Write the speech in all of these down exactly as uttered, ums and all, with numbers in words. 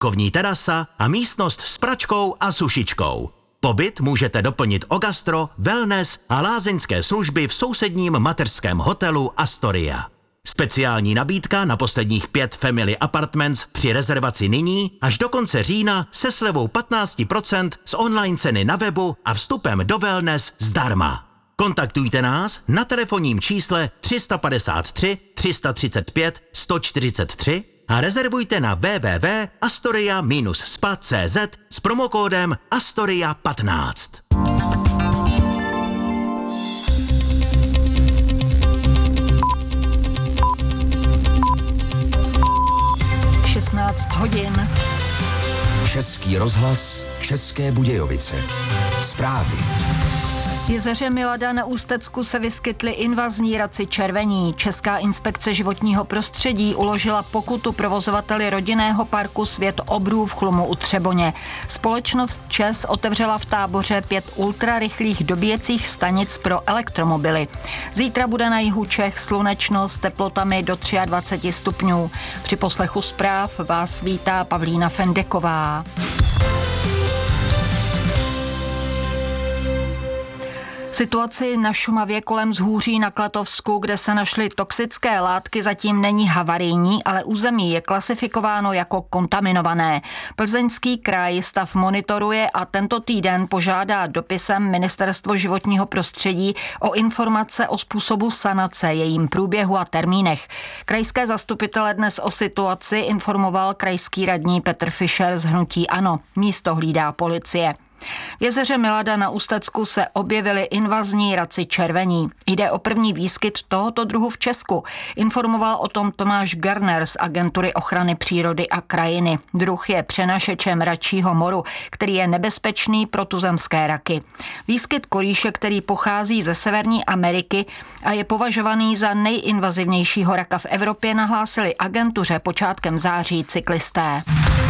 kovní terasa a místnost s pračkou a sušičkou. Pobyt můžete doplnit o gastro, wellness a lázeňské služby v sousedním mateřském hotelu Astoria. Speciální nabídka na posledních pět Family Apartments při rezervaci nyní až do konce října se slevou patnáct procent z online ceny na webu a vstupem do wellness zdarma. Kontaktujte nás na telefonním čísle tři padesát tři, tři třicet pět, sto čtyřicet tři a rezervujte na w w w tečka astoria spa tečka c z s promokódem Astoria patnáct. šestnáct hodin. Český rozhlas, České Budějovice. Zprávy. V jezeře Milada na Ústecku se vyskytly invazní raci červení. Česká inspekce životního prostředí uložila pokutu provozovateli rodinného parku Svět obrů v Chlumu u Třeboně. Společnost ČEZ otevřela v Táboře pět ultrarychlých dobíjecích stanic pro elektromobily. Zítra bude na jihu Čech slunečno s teplotami do dvacet tři stupňů. Při poslechu zpráv vás vítá Pavlína Fendeková. Situaci na Šumavě kolem Zhůří na Klatovsku, kde se našly toxické látky, zatím není havarijní, ale území je klasifikováno jako kontaminované. Plzeňský kraj stav monitoruje a tento týden požádá dopisem Ministerstvo životního prostředí o informace o způsobu sanace, jejím průběhu a termínech. Krajské zastupitele dnes o situaci informoval krajský radní Petr Fischer z hnutí ANO. Místo hlídá policie. V jezeře Milada na Ústecku se objevily invazní raci červení. Jde o první výskyt tohoto druhu v Česku. Informoval o tom Tomáš Garner z Agentury ochrany přírody a krajiny. Druh je přenašečem račího moru, který je nebezpečný pro tuzemské raky. Výskyt korýše, který pochází ze Severní Ameriky a je považovaný za nejinvazivnějšího raka v Evropě, nahlásili agentuře počátkem září cyklisté.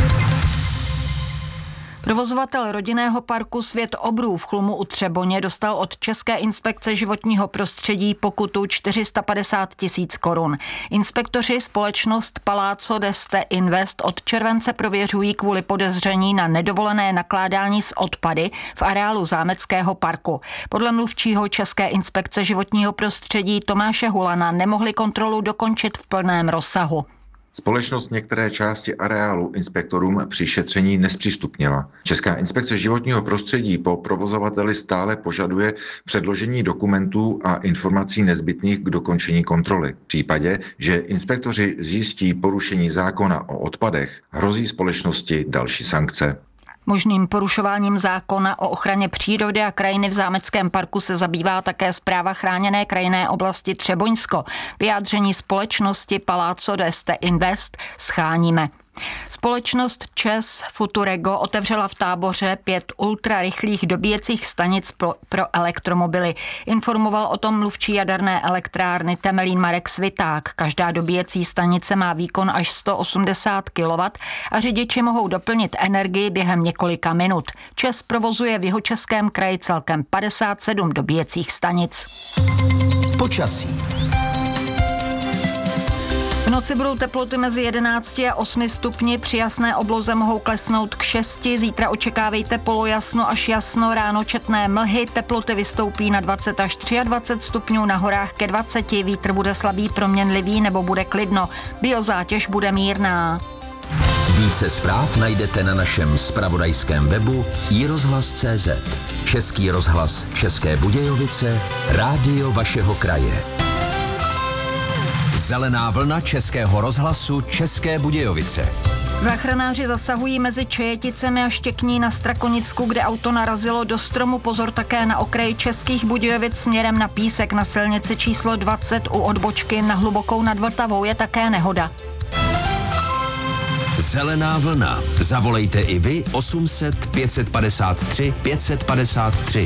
Provozovatel rodinného parku Svět obrů v Chlumu u Třeboně dostal od České inspekce životního prostředí pokutu čtyři sta padesát tisíc korun. Inspektoři společnost Palazzo d'Este Invest od července prověřují kvůli podezření na nedovolené nakládání s odpady v areálu zámeckého parku. Podle mluvčího České inspekce životního prostředí Tomáše Hulana nemohli kontrolu dokončit v plném rozsahu. Společnost některé části areálu inspektorům při šetření nezpřístupnila. Česká inspekce životního prostředí po provozovateli stále požaduje předložení dokumentů a informací nezbytných k dokončení kontroly. V případě, že inspektoři zjistí porušení zákona o odpadech, hrozí společnosti další sankce. Možným porušováním zákona o ochraně přírody a krajiny v zámeckém parku se zabývá také Správa chráněné krajinné oblasti Třeboňsko. Vyjádření společnosti Palazzo d'Este Invest scháníme. Společnost ČEZ Futurego otevřela v Táboře pět ultrarychlých dobíjecích stanic pro, pro elektromobily. Informoval o tom mluvčí jaderné elektrárny Temelín Marek Sviták. Každá dobíjecí stanice má výkon až sto osmdesát kilowattů a řidiči mohou doplnit energii během několika minut. ČEZ provozuje v Jihočeském kraji celkem padesát sedm dobíjecích stanic. Počasí. V noci budou teploty mezi jedenácti a osmi stupni, při jasné obloze mohou klesnout k šesti, zítra očekávejte polojasno až jasno, ráno četné mlhy, teploty vystoupí na dvacet až dvacet tři stupňů, na horách ke dvaceti, vítr bude slabý, proměnlivý nebo bude klidno, biozátěž bude mírná. Více zpráv najdete na našem zpravodajském webu i rozhlas tečka cé zet. Český rozhlas České Budějovice, rádio vašeho kraje. Zelená vlna Českého rozhlasu České Budějovice. Záchranáři zasahují mezi Čejeticemi a Štěkní na Strakonicku, kde auto narazilo do stromu. Pozor také na okraji Českých Budějovic směrem na Písek. Na silnici číslo dvacet u odbočky na Hlubokou nad Vltavou je také nehoda. Zelená vlna. Zavolejte i vy osm set pět padesát tři pět padesát tři.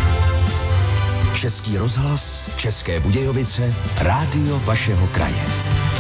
Český rozhlas České Budějovice, rádio vašeho kraje.